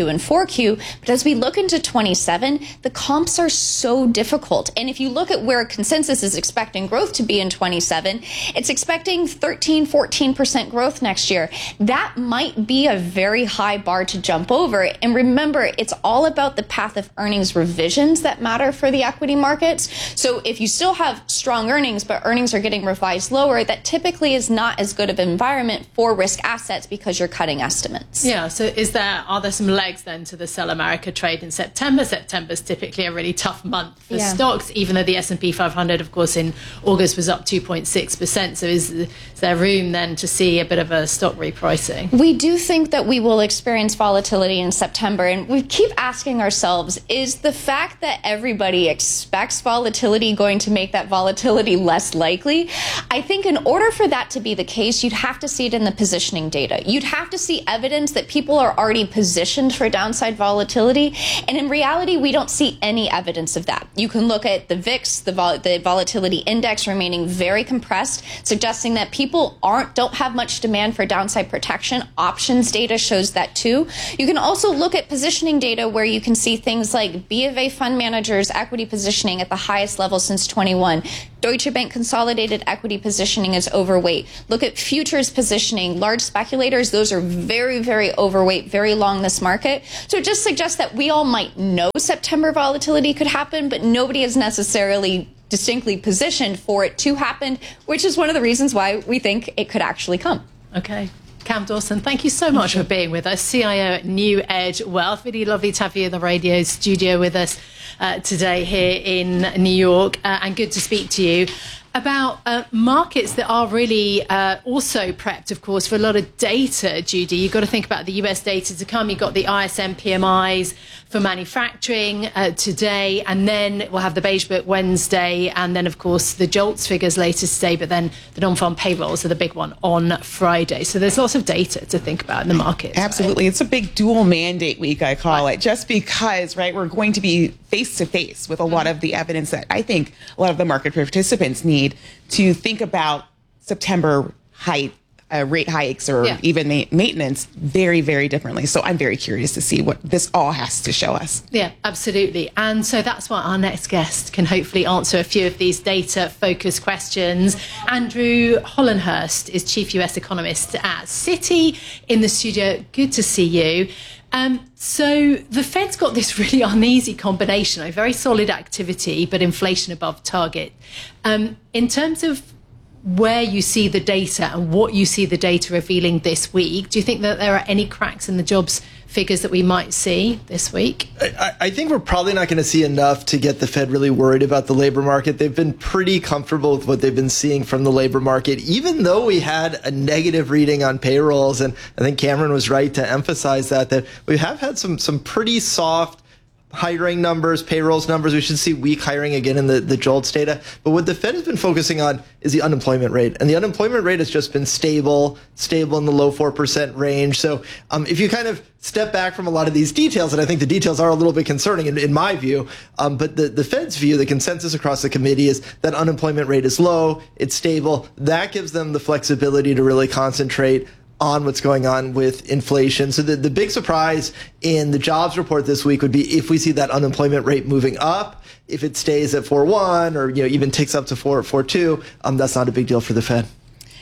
Q. But as we look into twenty-seven, the comps are so difficult. And if you look at where consensus is expecting growth to be in twenty-seven, it's expecting thirteen, fourteen percent growth next year. That might be a very high bar to jump over. And remember, it's all about the path of earnings revisions that matter for the equity markets. So if you still have strong earnings, but earnings are getting revised lower, that typically is not as good of an environment for risk assets because you're cutting estimates. Yeah, so is there are there some legs then to the Sell America trade in September? September's typically a really tough month for Yeah. stocks, even though the S and P five hundred, of course, in August was up two point six percent. So is, is there room then to see a bit of a stock repricing? We do think that we will experience volatility in September, and we keep asking ourselves, is the fact that everybody expects volatility going to make that volatility less likely? I think in order for that to be the case, you'd have to see it in the positioning data. You'd have to see evidence that people are already positioned for downside volatility, and in reality, we don't see any evidence of that. You can look at the V I X, the, vol- the volatility index remaining very compressed, suggesting that people aren't don't have much demand for downside protection. Options data shows that too. You can also look at positioning data where you can see things like B of A fund managers equity positioning at the highest level since twenty-one. Deutsche Bank consolidated equity positioning is overweight. Look at futures positioning. Large speculators, those are very, very overweight, very long this market. So it just suggests that we all might know September volatility could happen, but nobody is necessarily distinctly positioned for it to happen, which is one of the reasons why we think it could actually come. Okay. Cam Dawson, thank you so much for being with us, C I O at New Edge Wealth. Really lovely to have you in the radio studio with us uh, today here in New York, uh, and good to speak to you about uh, markets that are really uh, also prepped, of course, for a lot of data, Judy. You've got to think about the U S data to come. You've got the I S M P M Is for manufacturing uh, today, and then we'll have the Beige Book Wednesday, and then, of course, the JOLTS figures later today, but then the non-farm payrolls are the big one on Friday. So there's lots of data to think about in the market. Absolutely. Right? It's a big dual mandate week, I call right. it, just because, right, we're going to be face-to-face with a lot of the evidence that I think a lot of the market participants need to think about September height, uh, rate hikes or yeah. even ma- maintenance very, very differently. So I'm very curious to see what this all has to show us. Yeah, absolutely. And so that's why our next guest can hopefully answer a few of these data-focused questions. Andrew Hollenhurst is Chief U S Economist at Citi in the studio. Good to see you. Um, so the Fed's got this really uneasy combination of very solid activity, but inflation above target. Um, in terms of where you see the data and what you see the data revealing this week, do you think that there are any cracks in the jobs figures that we might see this week? I, I think we're probably not going to see enough to get the Fed really worried about the labor market. They've been pretty comfortable with what they've been seeing from the labor market, even though we had a negative reading on payrolls. And I think Cameron was right to emphasize that, that we have had some, some pretty soft hiring numbers, payrolls numbers. We should see weak hiring again in the, the JOLTS data. But what the Fed has been focusing on is the unemployment rate. And the unemployment rate has just been stable, stable in the low four percent range. So um, if you kind of step back from a lot of these details, and I think the details are a little bit concerning in, in my view, um, but the, the Fed's view, the consensus across the committee is that unemployment rate is low, it's stable. That gives them the flexibility to really concentrate on what's going on with inflation. So the, the big surprise in the jobs report this week would be if we see that unemployment rate moving up, if it stays at four point one or you know even ticks up to four point two, um, that's not a big deal for the Fed.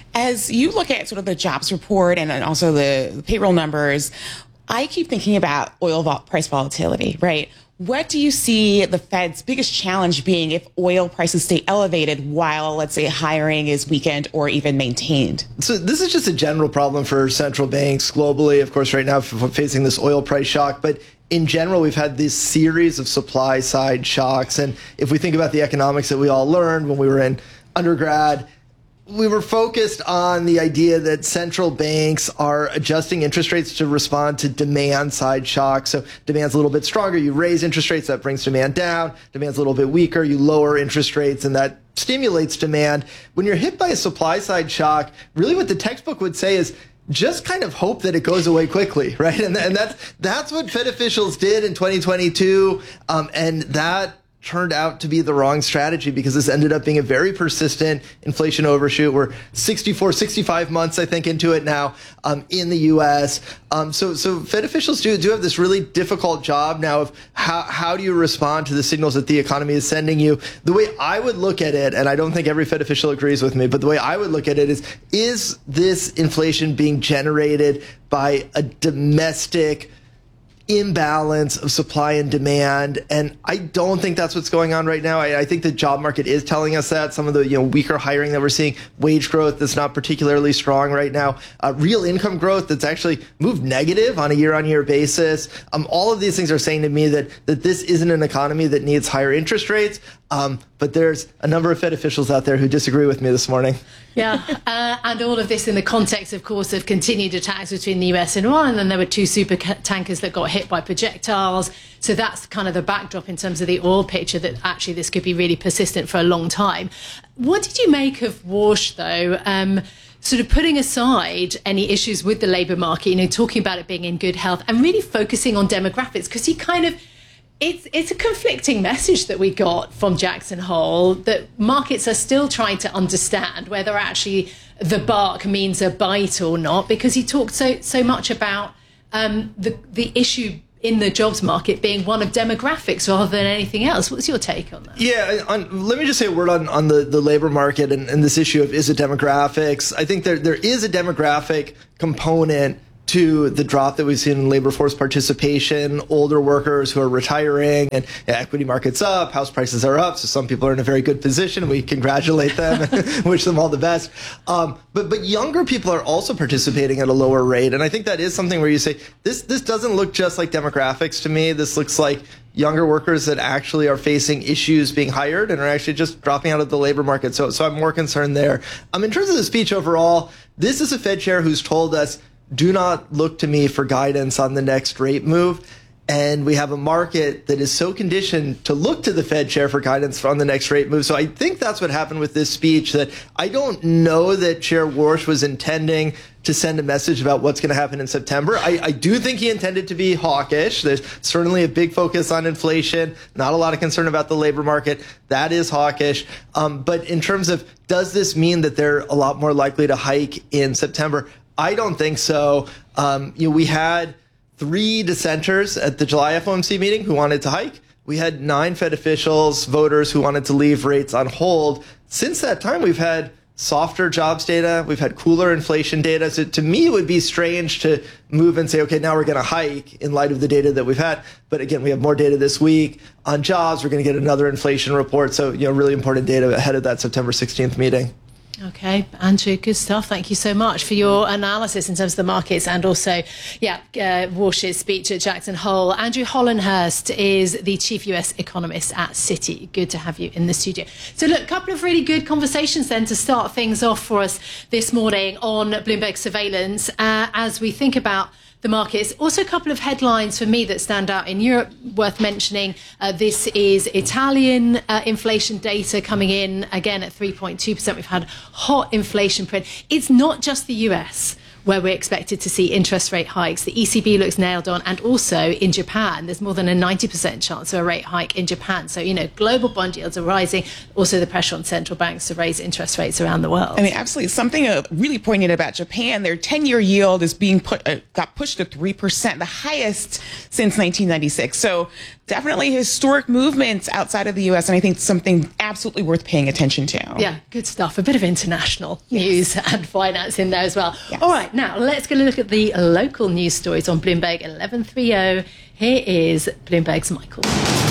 As you look at sort of the jobs report and also the payroll numbers, I keep thinking about oil vol- price volatility, right? What do you see the Fed's biggest challenge being if oil prices stay elevated while, let's say, hiring is weakened or even maintained? So this is just a general problem for central banks globally, of course, right now facing this oil price shock. But in general, we've had this series of supply side shocks. And if we think about the economics that we all learned when we were in undergrad, we were focused on the idea that central banks are adjusting interest rates to respond to demand side shocks. So demand's a little bit stronger. You raise interest rates, that brings demand down. Demand's a little bit weaker. You lower interest rates, and that stimulates demand. When you're hit by a supply side shock, really what the textbook would say is just kind of hope that it goes away quickly, right? And, and that's, that's what Fed officials did in twenty twenty-two. Um, and that turned out to be the wrong strategy because this ended up being a very persistent inflation overshoot. We're sixty-four, sixty-five months, I think, into it now um, in the U S. Um, so, so Fed officials do, do have this really difficult job now of how, how do you respond to the signals that the economy is sending you? The way I would look at it, and I don't think every Fed official agrees with me, but the way I would look at it is, is this inflation being generated by a domestic imbalance of supply and demand? And I don't think that's what's going on right now. I, I think the job market is telling us that. Some of the you know weaker hiring that we're seeing, wage growth that's not particularly strong right now, uh, real income growth that's actually moved negative on a year-on-year basis. Um, all of these things are saying to me that that this isn't an economy that needs higher interest rates. Um, but there's a number of Fed officials out there who disagree with me this morning. Yeah, uh, and all of this in the context, of course, of continued attacks between the U S and Iran, and then there were two super tankers that got hit by projectiles. So that's kind of the backdrop in terms of the oil picture, that actually this could be really persistent for a long time. What did you make of Warsh, though? Um, sort of putting aside any issues with the labour market, you know, talking about it being in good health and really focusing on demographics, because he kind of, It's it's a conflicting message that we got from Jackson Hole, that markets are still trying to understand whether actually the bark means a bite or not, because he talked so so much about um, the the issue in the jobs market being one of demographics rather than anything else. What's your take on that? Yeah, on, let me just say a word on, on the, the labor market and, and this issue of is it demographics. I think there there is a demographic component to the drop that we've seen in labor force participation, older workers who are retiring, and equity markets up, house prices are up, so some people are in a very good position. We congratulate them and wish them all the best. Um, but but younger people are also participating at a lower rate, and I think that is something where you say, this this doesn't look just like demographics to me. This looks like younger workers that actually are facing issues being hired and are actually just dropping out of the labor market. So, so I'm more concerned there. Um, in terms of the speech overall, this is a Fed chair who's told us, do not look to me for guidance on the next rate move. And we have a market that is so conditioned to look to the Fed chair for guidance on the next rate move. So I think that's what happened with this speech, that I don't know that Chair Warsh was intending to send a message about what's going to happen in September. I, I do think he intended to be hawkish. There's certainly a big focus on inflation, not a lot of concern about the labor market. That is hawkish. Um, but in terms of, does this mean that they're a lot more likely to hike in September? I don't think so. Um, you know, we had three dissenters at the July F O M C meeting who wanted to hike. We had nine Fed officials, voters who wanted to leave rates on hold. Since that time, we've had softer jobs data. We've had cooler inflation data. So to me, it would be strange to move and say, okay, now we're going to hike in light of the data that we've had. But again, we have more data this week on jobs. We're going to get another inflation report. So, you know, really important data ahead of that September sixteenth meeting. Okay, Andrew, good stuff. Thank you so much for your analysis in terms of the markets and also, yeah, uh, Warsh's speech at Jackson Hole. Andrew Hollenhurst is the chief U S economist at Citi. Good to have you in the studio. So, look, a couple of really good conversations then to start things off for us this morning on Bloomberg Surveillance uh, as we think about the markets. Also, a couple of headlines for me that stand out in Europe worth mentioning. Uh, this is Italian uh, inflation data coming in again at three point two percent. We've had hot inflation print. It's not just the U S where we're expected to see interest rate hikes. The E C B looks nailed on. And also in Japan, there's more than a ninety percent chance of a rate hike in Japan. So, you know, global bond yields are rising. Also the pressure on central banks to raise interest rates around the world. I mean, absolutely. Something uh, really poignant about Japan, their ten-year yield is being put, uh, got pushed to three percent, the highest since nineteen ninety-six. So definitely historic movements outside of the U S, and I think something absolutely worth paying attention to. Yeah, good stuff. A bit of international yes. news and finance in there as well. Yes. All right, now let's go look at the local news stories on Bloomberg eleven thirty. Here is Bloomberg's Michael.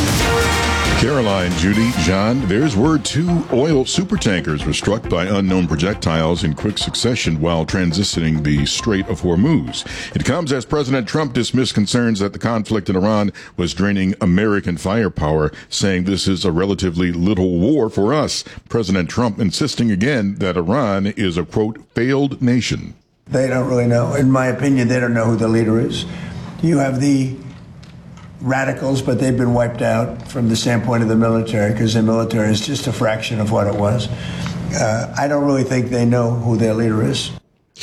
Caroline, Judy, John, there's word two oil supertankers were struck by unknown projectiles in quick succession while transitioning the Strait of Hormuz. It comes as President Trump dismissed concerns that the conflict in Iran was draining American firepower, saying this is a relatively little war for us. President Trump insisting again that Iran is a, quote, failed nation. They don't really know. In my opinion, they don't know who the leader is. You have the radicals, but they've been wiped out from the standpoint of the military because the military is just a fraction of what it was. Uh, I don't really think they know who their leader is.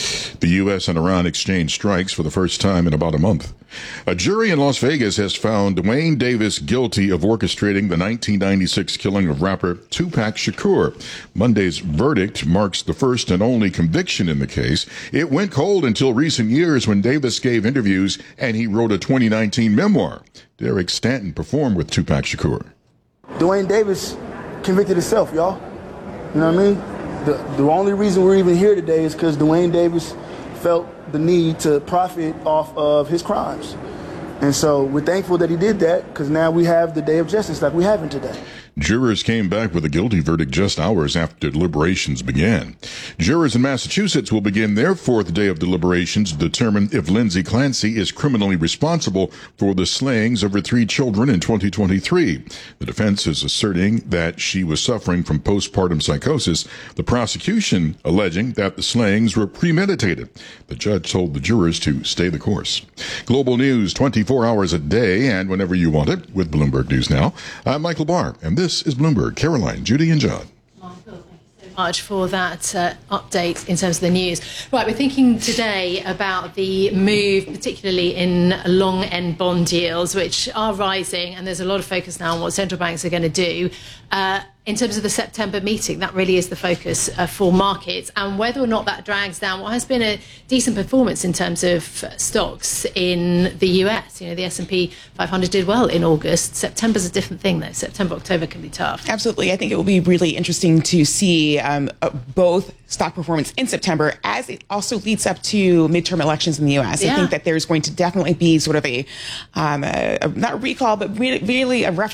The U S and Iran exchanged strikes for the first time in about a month. A jury in Las Vegas has found Duane Davis guilty of orchestrating the nineteen ninety-six killing of rapper Tupac Shakur. Monday's verdict marks the first and only conviction in the case. It went cold until recent years when Davis gave interviews and he wrote a twenty nineteen memoir. Derek Stanton performed with Tupac Shakur. Duane Davis convicted himself, y'all. You know what I mean? The, the only reason we're even here today is because Duane Davis felt the need to profit off of his crimes. And so we're thankful that he did that, because now we have the day of justice like we haven't today. Jurors came back with a guilty verdict just hours after deliberations began. Jurors in Massachusetts will begin their fourth day of deliberations to determine if Lindsay Clancy is criminally responsible for the slayings of her three children in twenty twenty-three. The defense is asserting that she was suffering from postpartum psychosis, the prosecution alleging that the slayings were premeditated. The judge told the jurors to stay the course. Global news twenty-four hours a day and whenever you want it with Bloomberg News Now. I'm Michael Barr, and this is Bloomberg. Caroline, Judy, and John. Much for that uh, update in terms of the news. Right, we're thinking today about the move, particularly in long end bond yields, which are rising, and there's a lot of focus now on what central banks are going to do. Uh, in terms of the September meeting, that really is the focus uh, for markets, and whether or not that drags down what has been a decent performance in terms of stocks in the U S. You know, the S and P five hundred did well in August. September's a different thing, though. September, October can be tough. Absolutely. I think it will be really interesting to see um, uh, both stock performance in September as it also leads up to midterm elections in the U S. Yeah. I think that there's going to definitely be sort of a, um, a, a not a recall, but really, really a reference